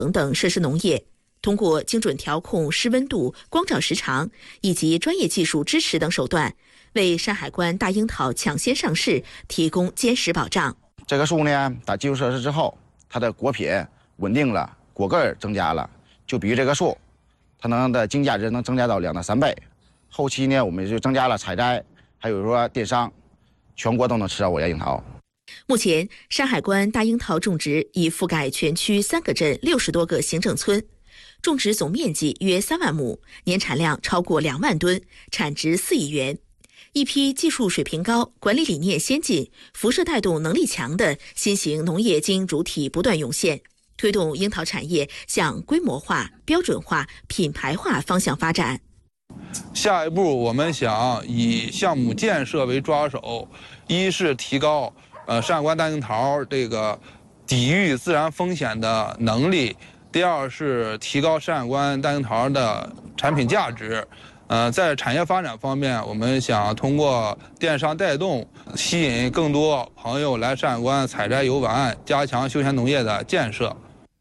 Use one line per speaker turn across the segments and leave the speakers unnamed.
等设施农业，通过精准调控湿温度、光照时长以及专业技术支持等手段，为山海关大樱桃抢先上市提供坚实保障。
这个树呢，打基础设施之后，它的果品稳定了，果个增加了，就比这个树，它的经济价值能增加到2到3倍。后期呢，我们就增加了采摘，还有说电商，全国都能吃到我家樱桃。
目前，山海关大樱桃种植已覆盖全区3个镇60多个行政村，种植总面积约3万亩，年产量超过2万吨，产值4亿元。一批技术水平高、管理理念先进、辐射带动能力强的新型农业经营主体不断涌现，推动樱桃产业向规模化、标准化、品牌化方向发展。
下一步，我们想以项目建设为抓手，一是提高山海关大樱桃这个抵御自然风险的能力，第二是提高山海关大樱桃的产品价值。在产业发展方面，我们想通过电商带动，吸引更多朋友来山海关采摘游玩，加强休闲农业的建设。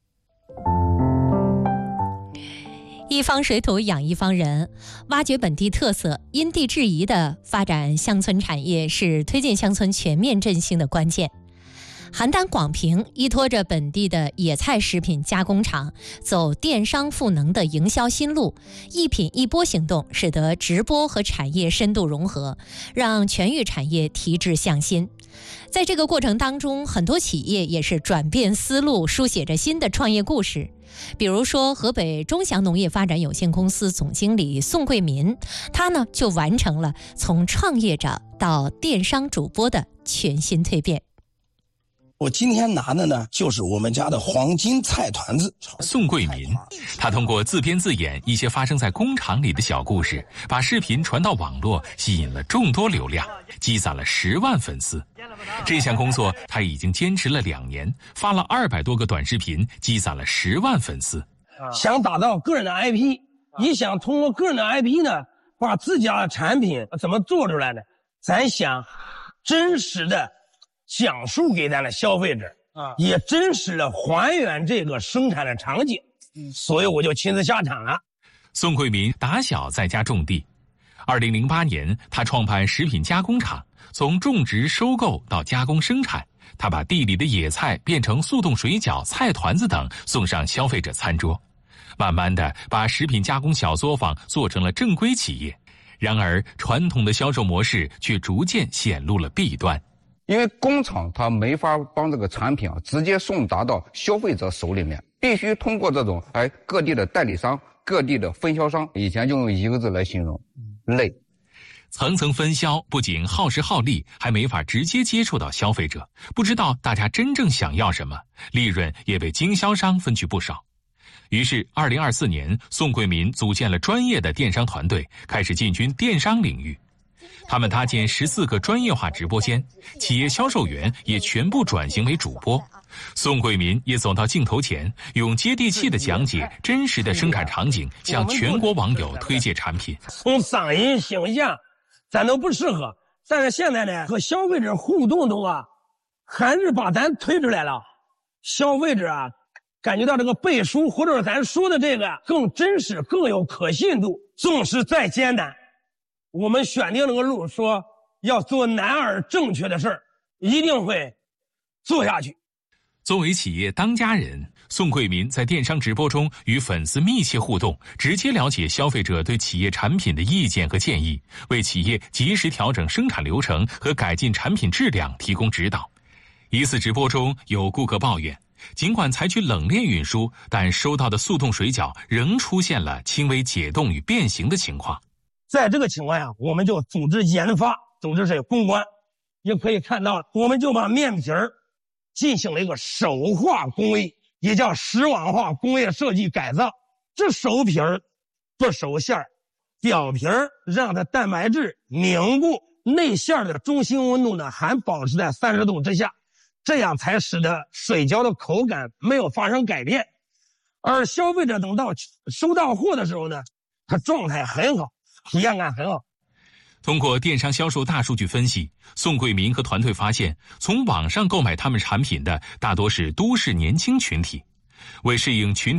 一方水土养一方人，挖掘本地特色，因地制宜的发展乡村产业是推进乡村全面振兴的关键。邯郸广平依托着本地的野菜食品加工厂，走电商赋能的营销新路，一品一播行动使得直播和产业深度融合，让全域产业提质向新。在这个过程当中，很多企业也是转变思路，书写着新的创业故事。比如说河北中祥农业发展有限公司总经理宋桂民，他呢就完成了从创业者到电商主播的全新蜕变。
我今天拿的呢，就是我们家的黄金菜团子。
宋桂民，他通过自编自演一些发生在工厂里的小故事，把视频传到网络，吸引了众多流量，积攒了10万粉丝。这项工作他已经坚持了2年，发了200多个短视频，积攒了10万粉丝。
想打造个人的 IP， 你想通过个人的 IP 呢，把自家的产品怎么做出来呢？咱想真实的讲述给咱的消费者，也真实的还原这个生产的场景，所以我就亲自下场了。
宋桂民打小在家种地，2008年他创办食品加工厂，从种植、收购到加工生产，他把地里的野菜变成速冻水饺、菜团子等送上消费者餐桌，慢慢的把食品加工小作坊做成了正规企业。然而传统的销售模式却逐渐显露了弊端。
因为工厂它没法帮这个产品直接送达到消费者手里面，必须通过这种各地的代理商、各地的分销商，以前就用1个字来形容，累。
层层分销不仅耗时耗力，还没法直接接触到消费者，不知道大家真正想要什么，利润也被经销商分去不少。于是2024年，宋桂民组建了专业的电商团队，开始进军电商领域。他们搭建14个专业化直播间，企业销售员也全部转型为主播。宋桂民也走到镜头前，用接地气的讲解真实的生产场景，向全国网友推介产品。
从嗓音、形象，咱都不适合，但是现在呢，和消费者互动中还是把咱推出来了。消费者感觉到这个背书或者咱说的这个更真实、更有可信度。纵使再艰难，我们选定这个路，说要做难而正确的事儿，一定会做下去。
作为企业当家人，宋桂民在电商直播中与粉丝密切互动，直接了解消费者对企业产品的意见和建议，为企业及时调整生产流程和改进产品质量提供指导。一次直播中，有顾客抱怨，尽管采取冷链运输，但收到的速冻水饺仍出现了轻微解冻与变形的情况。
在这个情况下，我们就组织研发，组织这公关，也可以看到，我们就把面皮儿进行了一个手化工艺，也叫石网化工业设计改造。这熟皮儿不熟馅儿，表皮儿让它蛋白质凝固，内馅的中心温度呢还保持在30度之下，这样才使得水饺的口感没有发生改变。而消费者等到收到货的时候呢，它状态很好，体验感很好。
通过电商销售大数据分析，宋桂民和团队发现，从网上购买他们产品的大多是都市年轻群体。 为适应群体